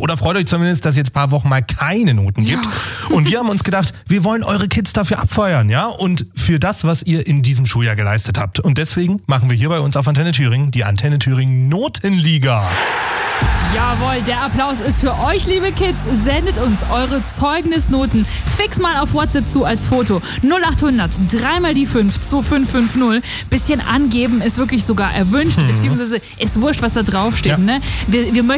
Oder freut euch zumindest, dass es jetzt ein paar Wochen mal keine Noten gibt. Und wir haben uns gedacht, wir wollen eure Kids dafür abfeuern, ja? Und für das, was ihr in diesem Schuljahr geleistet habt. Und deswegen machen wir hier bei uns auf Antenne Thüringen die Antenne Thüringen Notenliga. Jawohl, der Applaus ist für euch, liebe Kids. Sendet uns eure Zeugnisnoten fix mal auf WhatsApp zu als Foto. 0800 3 mal die 5 2550. Bisschen angeben ist wirklich sogar erwünscht, beziehungsweise ist wurscht, was da draufsteht. Ja. Ne? Wir möchten